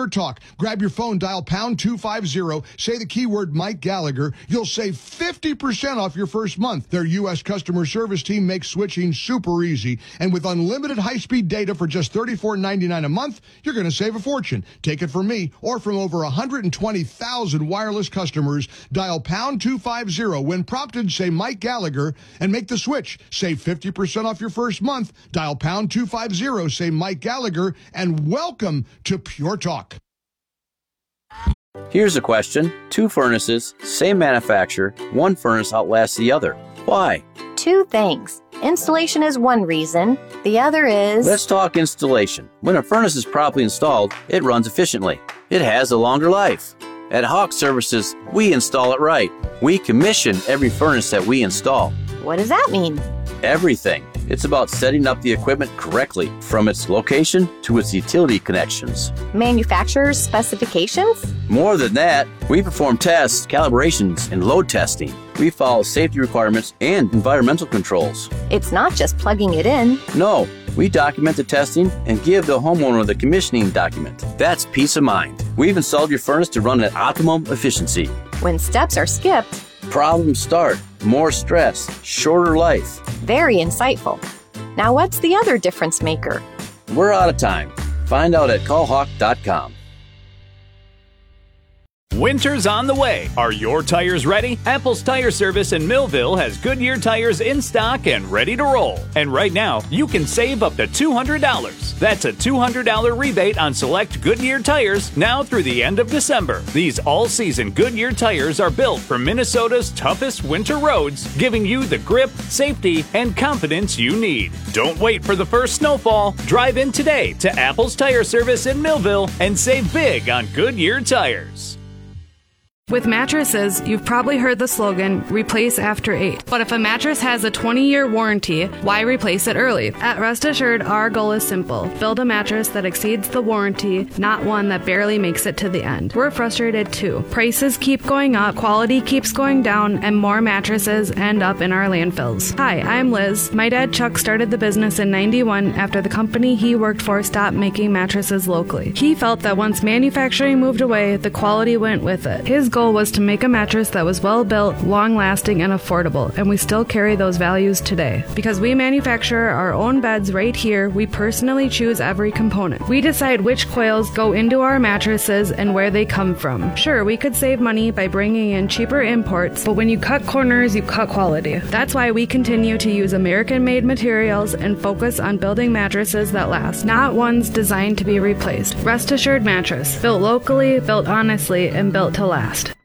Pure Talk. Grab your phone, dial pound 250, say the keyword Mike Gallagher. You'll save 50% off your first month. Their U.S. customer service team makes switching super easy. And with unlimited high-speed data for just $34.99 a month, you're going to save a fortune. Take it from me or from over 120,000 wireless customers. Dial pound 250. When prompted, say Mike Gallagher and make the switch. Save 50% off your first month. Dial pound 250, say Mike Gallagher, and welcome to Pure Talk. Here's a question. 2 furnaces, same manufacturer, one furnace outlasts the other. Why? 2 things. Installation is one reason. The other is... Let's talk installation. When a furnace is properly installed, it runs efficiently. It has a longer life. At Hawk Services, we install it right. We commission every furnace that we install. What does that mean? Everything. It's about setting up the equipment correctly, from its location to its utility connections. Manufacturer's specifications? More than that, we perform tests, calibrations, and load testing. We follow safety requirements and environmental controls. It's not just plugging it in. No, we document the testing and give the homeowner the commissioning document. That's peace of mind. We've installed your furnace to run at optimum efficiency. When steps are skipped, problems start. More stress, shorter life. Very insightful. Now what's the other difference maker? We're out of time. Find out at callhawk.com. Winter's on the way. Are your tires ready? Apple's Tire Service in Millville has Goodyear tires in stock and ready to roll. And right now, you can save up to $200. That's a $200 rebate on select Goodyear tires now through the end of December. These all-season Goodyear tires are built for Minnesota's toughest winter roads, giving you the grip, safety, and confidence you need. Don't wait for the first snowfall. Drive in today to Apple's Tire Service in Millville and save big on Goodyear tires. With mattresses, you've probably heard the slogan, replace after 8. But if a mattress has a 20-year warranty, why replace it early? At Rest Assured, our goal is simple. Build a mattress that exceeds the warranty, not one that barely makes it to the end. We're frustrated too. Prices keep going up, quality keeps going down, and more mattresses end up in our landfills. Hi, I'm Liz. My dad Chuck started the business in '91 after the company he worked for stopped making mattresses locally. He felt that once manufacturing moved away, the quality went with it. His goal was to make a mattress that was well built, long lasting, and affordable, and we still carry those values today. Because we manufacture our own beds right here, we personally choose every component. We decide which coils go into our mattresses and where they come from. Sure, we could save money by bringing in cheaper imports, but when you cut corners, you cut quality. That's why we continue to use American-made materials and focus on building mattresses that last, not ones designed to be replaced. Rest Assured Mattress, built locally, built honestly, and built to last.